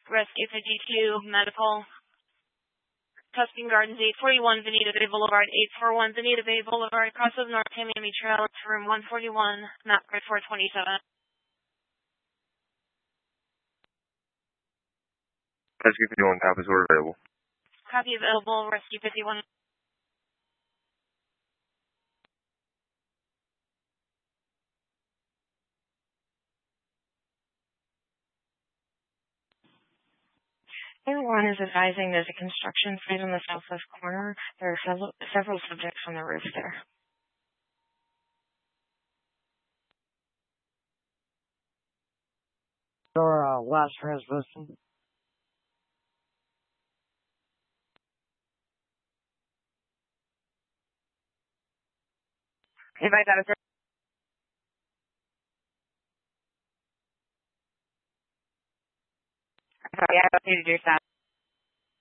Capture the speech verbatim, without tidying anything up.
Rescue fifty-two, medical. Tuscan Gardens, eight forty-one Vanita Bay Boulevard, eight forty-one Vanita Bay Boulevard, across the North Miami Trail to room one forty-one, map grid four twenty-seven. Rescue fifty-one, copies were available. Copy available, Rescue fifty-one. Everyone is advising there's a construction site on the southwest corner. There are several, several subjects on the roof there. Your uh, last transmission. Anybody got a Sorry, I don't need to do that.